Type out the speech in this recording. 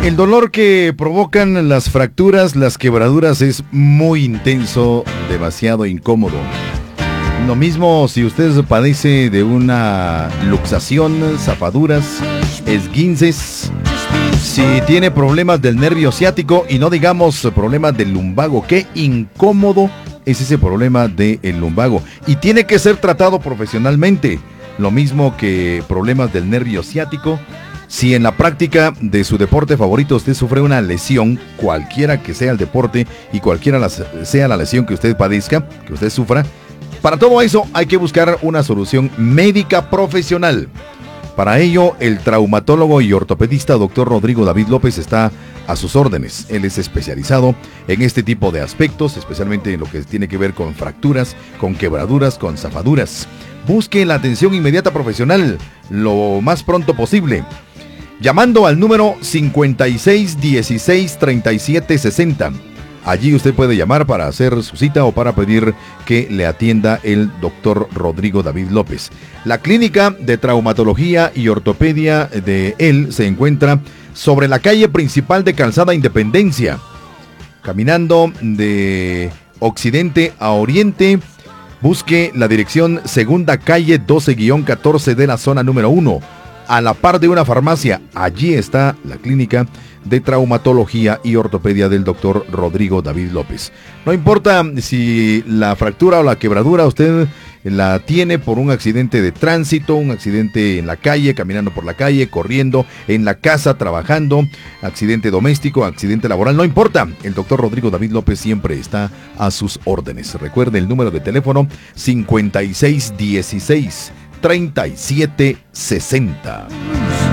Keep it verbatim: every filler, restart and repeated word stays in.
El dolor que provocan las fracturas, las quebraduras es muy intenso, demasiado incómodo. Lo mismo si usted padece de una luxación, zafaduras, esguinces, si tiene problemas del nervio ciático y no digamos problemas del lumbago. Qué incómodo es ese problema del lumbago y tiene que ser tratado profesionalmente. Lo mismo que problemas del nervio ciático. Si en la práctica de su deporte favorito usted sufre una lesión, cualquiera que sea el deporte y cualquiera la, sea la lesión que usted padezca, que usted sufra, para todo eso hay que buscar una solución médica profesional. Para ello, el traumatólogo y ortopedista doctor Rodrigo David López está a sus órdenes. Él es especializado en este tipo de aspectos, especialmente en lo que tiene que ver con fracturas, con quebraduras, con zafaduras. Busque la atención inmediata profesional lo más pronto posible, llamando al número cincuenta y seis dieciséis treinta y siete sesenta. Allí usted puede llamar para hacer su cita o para pedir que le atienda el doctor Rodrigo David López. La clínica de traumatología y ortopedia de él se encuentra sobre la calle principal de Calzada Independencia, caminando de occidente a oriente. Busque la dirección Segunda Calle doce catorce de la zona número uno, a la par de una farmacia. Allí está la clínica de traumatología y ortopedia del doctor Rodrigo David López. No importa si la fractura o la quebradura usted la tiene por un accidente de tránsito, un accidente en la calle, caminando por la calle, corriendo, en la casa, trabajando, accidente doméstico, accidente laboral, no importa. El doctor Rodrigo David López siempre está a sus órdenes. Recuerde el número de teléfono cincuenta y seis dieciséis treinta y siete sesenta.